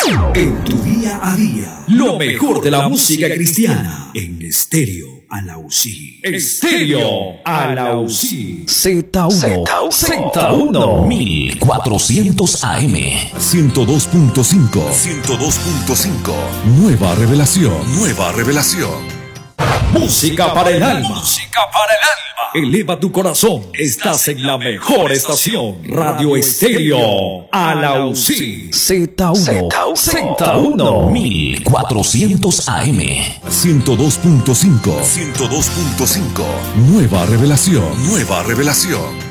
En tu día a día, lo mejor de la música cristiana en Estéreo Alausí. Estéreo Alausí. Z1, Z1, 1400 AM. 102.5. 102.5. Nueva revelación. Nueva revelación. Música para el alma. Música para el alma. Eleva tu corazón. Estás en la mejor estación. Radio Estéreo Alausí. Z1, Z1, 1400 AM. 102.5. 102.5. Nueva revelación. Nueva revelación.